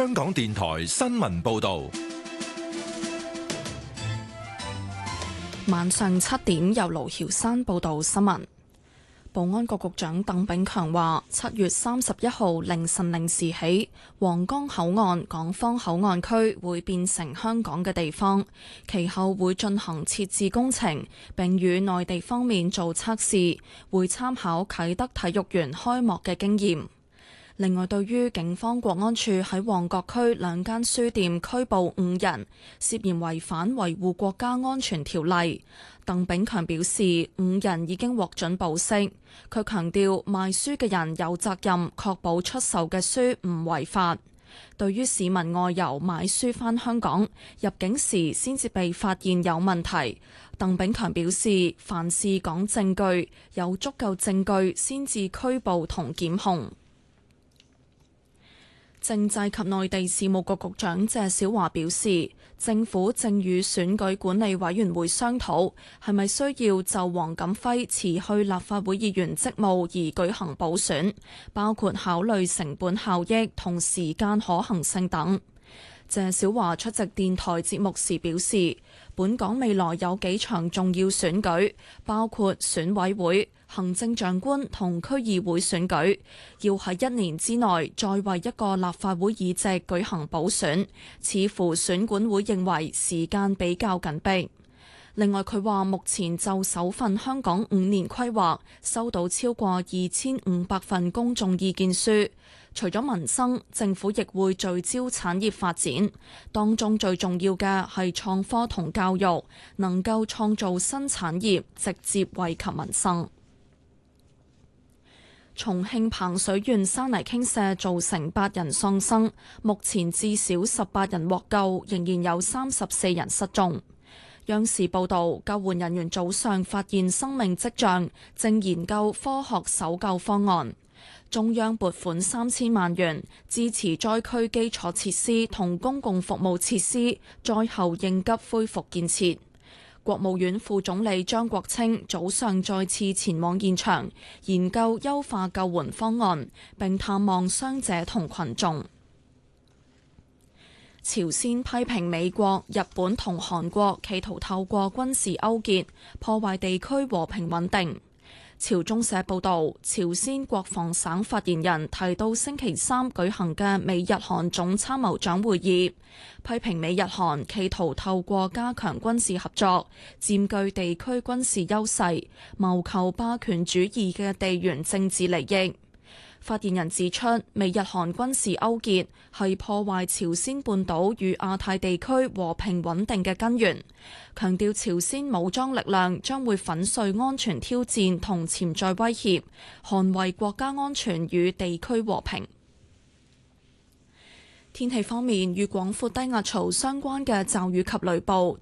香港電台新聞報道。 晚上7點，由盧曉珊報道新聞。保安局局長鄧炳強話，7月31號凌晨0時起，皇崗口岸港方口岸區會變成香港嘅地方，其後會進行設置工程，並與內地方面做測試，會參考啟德體育園開幕嘅經驗。另外，對於警方國安處喺旺角區2間書店拘捕5人，涉嫌違反維護國家安全條例，鄧炳強表示5人已經獲准保釋。佢強調賣書嘅人有責任確保出售嘅書唔違法。對於市民外遊買書返香港，入境時先至被發現有問題，鄧炳強表示凡事講證據，有足夠證據先至拘捕同檢控。政制及內地事務局局長謝小華表示，政府正與選舉管理委員會商討，係咪需要就黃錦輝辭去立法會議員職務而舉行補選，包括考慮成本效益同時間可行性等。謝小華出席電台節目時表示，本港未來有幾場重要選舉，包括選委會、行政長官同區議會選舉，要喺1年之內再為一個立法會議席舉行補選，似乎選管會認為時間比較緊迫。另外，佢話目前就首份香港5年規劃收到超過2500份公眾意見書，除咗民生，政府亦會聚焦產業發展，當中最重要嘅係創科同教育，能夠創造新產業，直接惠及民生。重慶彭水縣山泥傾瀉造成8人喪生，目前至少18人獲救，仍然有34人失蹤。央視報導，救援人員早上發現生命跡象，正研究科學搜救方案。中央撥款3000萬元支持災區基礎設施同公共服務設施災後應急恢復建設。國務院副總理張國清早上再次前往現場，研究優化救援方案，並探望傷者同群眾。朝鮮批評美國、日本同韓國企圖透過軍事勾結破壞地區和平穩定。朝中社報導，朝鮮國防省發言人提到星期3舉行嘅美日韓總參謀長會議，批評美日韓企圖透過加強軍事合作，佔據地區軍事優勢，謀求霸權主義嘅地緣政治利益。發言人指出，美日韓軍事勾結係破壞朝鮮半島與亞太地區和平穩定嘅根源，強調朝鮮武裝力量將會粉碎安全挑戰同潛在威脅，捍衛國家安全與地區和平。天氣方面，與廣闊低壓槽相關嘅驟雨及雷暴